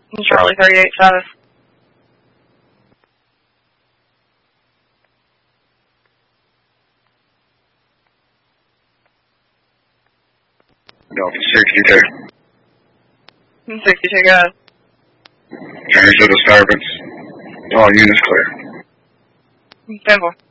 Charlie 38-5. Delta 62. 62, go ahead. Change to disturbance. All units clear. 10-4.